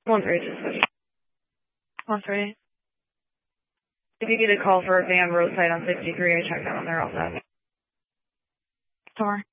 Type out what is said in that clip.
1-3, just switch. 1-3. If you get a call for a van roadside on 63, I checked that one. They're all set. Tomorrow.